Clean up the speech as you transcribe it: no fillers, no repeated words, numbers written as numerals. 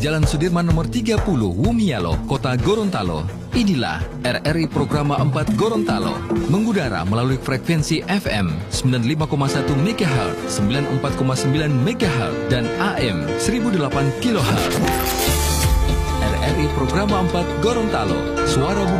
Jalan Sudirman nomor 30, Wumialo, Kota Gorontalo. Inilah RRI Programa 4 Gorontalo, mengudara melalui frekuensi FM 95,1 MHz, 94,9 MHz, dan AM 1008 kHz. RRI Programa 4 Gorontalo, suara